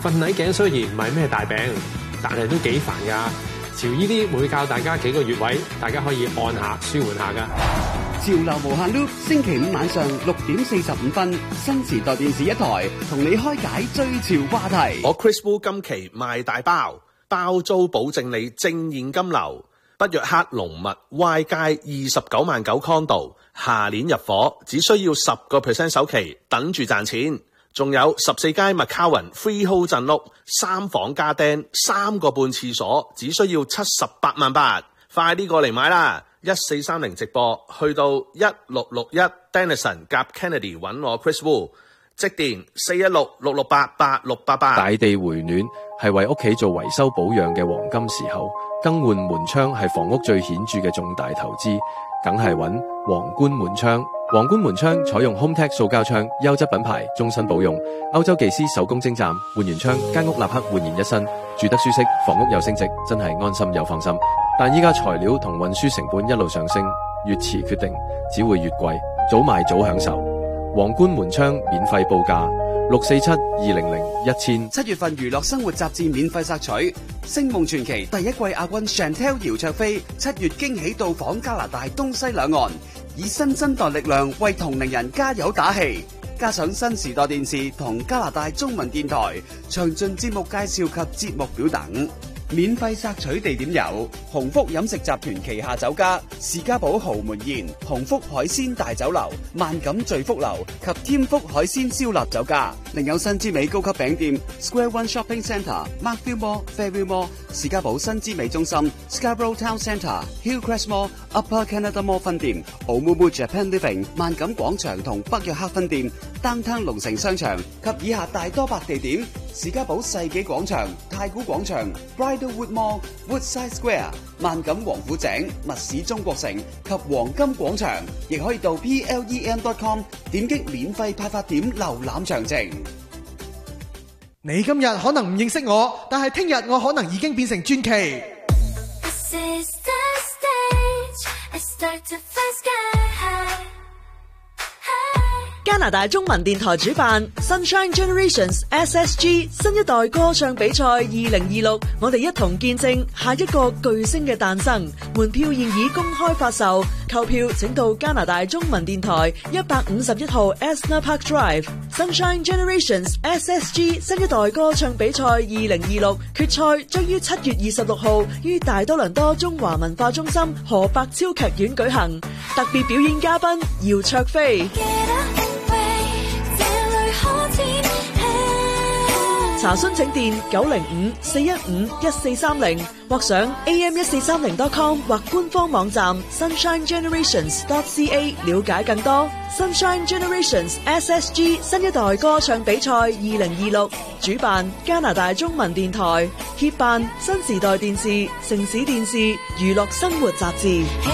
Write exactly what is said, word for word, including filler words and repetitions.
瞓捩頸雖然唔係咩大病，但係都幾煩㗎。潮醫啲會教大家幾個穴位，大家可以按下舒緩下㗎。 潮流無限 loop， 星期五晚上六點四十五分，新時代電視一台同你開解追潮話題。 我 Chris Wu 今期賣大包，包租保證你正現金流。北約克龍脈 Y 街二十九萬九 condo， 下年入伙，只需要十個 percent 首期，等住賺錢。仲有十四街麥卡雲 freehold 鎮屋，三房加釘，三個半廁所，只需要七十八萬八，快啲過嚟買啦！一四三零直播，去到一六六一 Denison 夾 Kennedy 揾我 Chris Wu， 即電四一六六六八八六八八。 大地回暖係為屋企做維修保養嘅黃金時候，更換門窗係房屋最顯著嘅重大投資，梗係揾皇冠門窗。皇冠門窗採用 HomeTech 塑膠窗，優質品牌，終身保用。歐洲技師手工精湛，換完窗間屋立刻煥然一新，住得舒適，房屋又升值，真係安心又放心。但依家材料同運輸成本一路上升，越遲決定只會越貴，早買早享受。皇冠門窗免費報價六四七二零零一千。 七月份娛樂生活雜誌免費索取，《星夢傳奇》第一季亞軍 Chantel 姚焯菲七月驚喜到訪加拿大東西兩岸，以新生代力量為同齡人加油打氣。加上新時代電視同加拿大中文電台詳盡節目介紹及節目表等。免費索取地點有鴻福飲食集團旗下酒家士嘉堡豪門宴、鴻福海鮮大酒樓、萬錦聚福樓及添福海鮮燒臘酒家。另有新之美高級餅店 Square One Shopping Centre、Markville Mall、Fairview Mall、士嘉堡新之美中心、Scarborough Town Centre、Hillcrest Mall、Upper Canada Mall 分店、Oumuamua Japan Living、萬錦廣場同北約克分店、Downtown 龍城商場及以下大多百地點。士嘉堡世紀廣場、太古廣場、Bridlewood Mall、Woodside Square、萬錦王府井、密市中國城及黃金廣場，亦可以到 P L E M dot com 點擊免費派發點瀏覽詳情。 你今日可能唔認識我，但係聽日我可能已經變成傳奇。 加拿大中文電台主辦 Sunshine Generations S S G 新一代歌唱比賽二零二六，我哋一同見證下一個巨星嘅誕生。門票現已公開發售，購票請到加拿大中文電台一百五十一號 Esner Park Drive。Sunshine Generations S S G 新一代歌唱比賽二零二六決賽將於七月二十六號於大多倫多中華文化中心河百超劇院舉行，特別表演嘉賓姚焯菲。查詢請電九零五四一五一四三零，或上 A M 一四三零 dot com 或官方網站 sunshine generations dot c a 了解更多。Sunshine Generations S S G 新一代歌唱比賽二零二六，主辦加拿大中文電台，協辦新時代電視、城市電視、娛樂生活雜誌。